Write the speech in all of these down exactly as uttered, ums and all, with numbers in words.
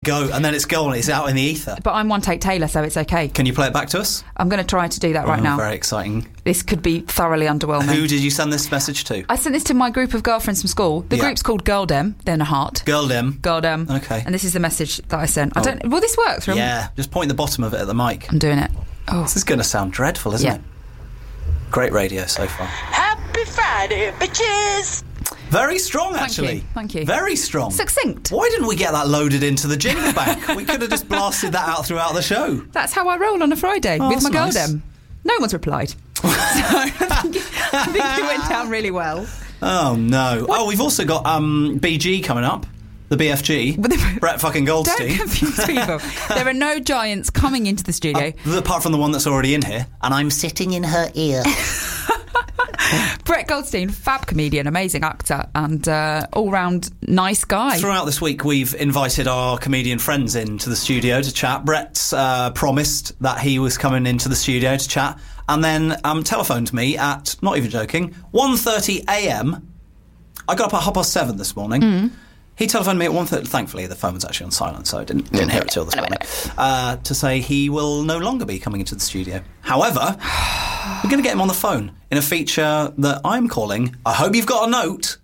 go, and then it's gone. It's out in the ether. But I'm One Take Taylor, so it's okay. Can you play it back to us? I'm going to try to do that right oh, now. Very exciting. This could be thoroughly underwhelming. Who did you send this message to? I sent this to my group of girlfriends from school. The yeah. group's called Girl Dem, then a heart. Girl Dem. Girl Dem. Okay. And this is the message that I sent. Oh. I don't. Will this work? From? Yeah. Just point the bottom of it at the mic. I'm doing it. Oh, this is going to sound dreadful, isn't yeah. it? Great radio so far. Happy Friday, bitches! Very strong, actually. Thank you. Thank you. Very strong. Succinct. Why didn't we get that loaded into the jingle bank? We could have just blasted that out throughout the show. That's how I roll on a Friday oh, with my Girl nice. Dem. No one's replied. So I think, I think it went down really well. Oh, no. What? Oh, we've also got um, B G coming up. The B F G. Brett fucking Goldstein. Don't confuse people. There are no giants coming into the studio. Uh, apart from the one that's already in here. And I'm sitting in her ear. Brett Goldstein, fab comedian, amazing actor, and uh, all-round nice guy. Throughout this week, we've invited our comedian friends into the studio to chat. Brett's uh, promised that he was coming into the studio to chat, and then um, telephoned me at, not even joking, one thirty a m. I got up at half past seven this morning. Mm. He telephoned me at one thirty. Thankfully, the phone was actually on silent, so I didn't, didn't hear it till this morning. Uh, to say he will no longer be coming into the studio. However, we're going to get him on the phone in a feature that I'm calling I Hope You've Got a Note.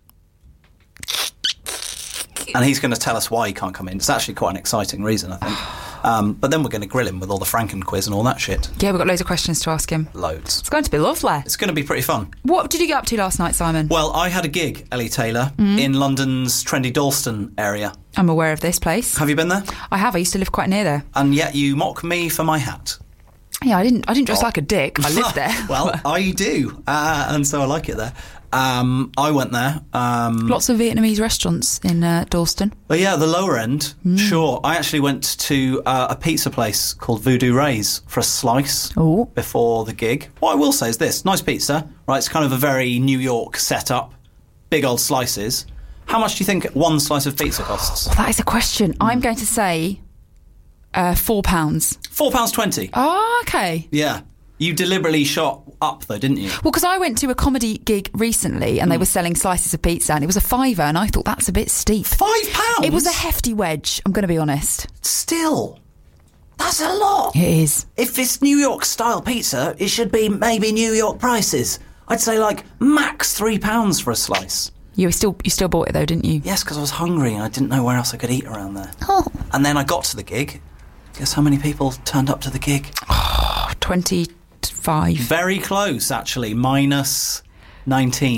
And he's going to tell us why he can't come in. It's actually quite an exciting reason, I think. Um, but then we're going to grill him with all the Franken quiz and all that shit. Yeah, we've got loads of questions to ask him. Loads. It's going to be lovely. It's going to be pretty fun. What did you get up to last night, Simon? Well, I had a gig, Ellie Taylor, mm. in London's trendy Dalston area. I'm aware of this place. Have you been there? I have. I used to live quite near there. And yet you mock me for my hat. Yeah, I didn't I didn't dress oh. like a dick. I lived there. Well, I do. Uh, and so I like it there. Um, I went there. Um, Lots of Vietnamese restaurants in uh, Dalston. But yeah, the lower end, mm. sure. I actually went to uh, a pizza place called Voodoo Ray's for a slice Ooh. before the gig. What I will say is this, nice pizza, right? It's kind of a very New York setup, big old slices. How much do you think one slice of pizza costs? Well, that is a question. Mm. I'm going to say uh, four pounds. Four pounds twenty. Oh, okay. Yeah. You deliberately shot up, though, didn't you? Well, because I went to a comedy gig recently and mm. they were selling slices of pizza and it was a fiver and I thought that's a bit steep. Five pounds? It was a hefty wedge, I'm going to be honest. Still, that's a lot. It is. If it's New York-style pizza, it should be maybe New York prices. I'd say, like, max three pounds for a slice. You still you still bought it, though, didn't you? Yes, because I was hungry and I didn't know where else I could eat around there. Oh. And then I got to the gig. Guess how many people turned up to the gig? Oh, twenty... Five. Very close, actually. Minus nineteen.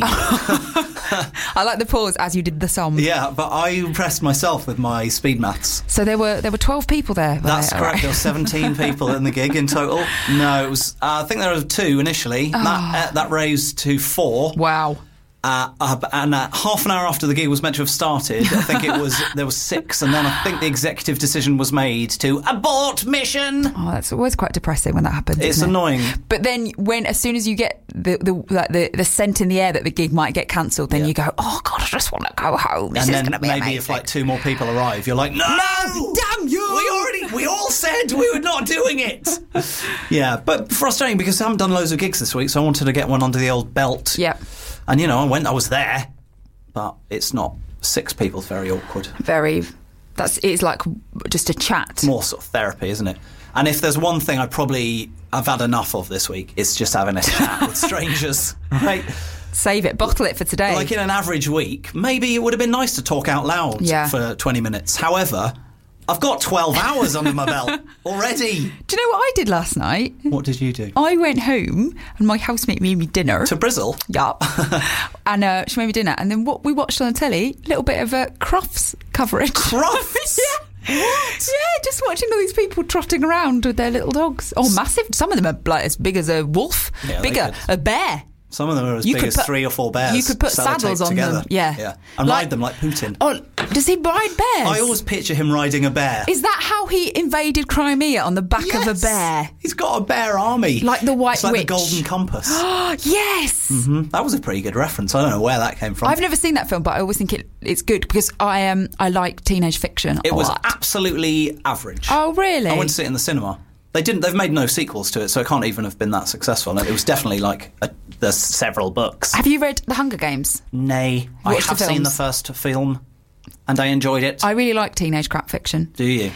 I like the pause as you did the sum. Yeah, but I impressed myself with my speed maths. So there were there were twelve people there. That's there? correct. Right. There were seventeen people in the gig in total. No, it was. Uh, I think there were two initially. Oh. That uh, that raised to four. Wow. Uh, uh, and uh, half an hour after the gig was meant to have started, I think it was there was six, and then I think the executive decision was made to abort mission. Oh, that's always quite depressing when that happens. It's isn't annoying. It? But then, when as soon as you get the the like the, the scent in the air that the gig might get cancelled, then yeah. you go, oh God, I just want to go home. This and is then be maybe amazing. if like two more people arrive, you're like, no, no, damn you! We already we all said we were not doing it. Yeah, but frustrating because I haven't done loads of gigs this week, so I wanted to get one under the old belt. Yeah. And, you know, I went, I was there, but it's not six people, very awkward. Very. That's it's like just a chat. More sort of therapy, isn't it? And if there's one thing I probably, I've had enough of this week, it's just having a chat with strangers, right? Save it, bottle it for today. Like in an average week, maybe it would have been nice to talk out loud yeah. for twenty minutes. However, I've got twelve hours under my belt already. Do you know what I did last night? What did you do? I went home and my housemate made me dinner. To Brizzle? Yup. And uh, she made me dinner. And then what we watched on the telly, a little bit of uh, Crufts coverage. Crufts? Yeah. What? Yeah, just watching all these people trotting around with their little dogs. Oh, massive. Some of them are like as big as a wolf. Yeah, bigger, a bear. Some of them are as you big as put, three or four bears. You could put saddles on together. them. Yeah. yeah. And like, ride them like Putin. Oh, does he ride bears? I always picture him riding a bear. Is that how he invaded Crimea, on the back yes. of a bear? He's got a bear army. Like the White it's like Witch. the Golden Compass. Yes! Mm-hmm. That was a pretty good reference. I don't know where that came from. I've never seen that film, but I always think it, it's good because I um, I like teenage fiction It a was lot. absolutely average. Oh, really? I went to see it in the cinema. They didn't. They've made no sequels to it, so it can't even have been that successful. It was definitely like a, there's several books. Have you read The Hunger Games? Nay, I have seen the first film, and I enjoyed it. I really like teenage crap fiction. Do you?